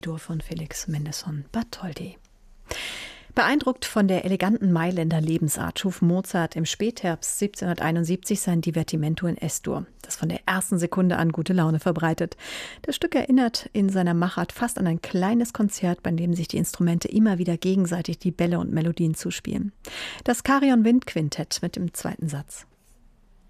Dur von Felix Mendelssohn Bartholdy. Beeindruckt von der eleganten Mailänder Lebensart schuf Mozart im Spätherbst 1771 sein Divertimento in S-Dur, das von der ersten Sekunde an gute Laune verbreitet. Das Stück erinnert in seiner Machart fast an ein kleines Konzert, bei dem sich die Instrumente immer wieder gegenseitig die Bälle und Melodien zuspielen. Das Carillon-Windquintett mit dem zweiten Satz.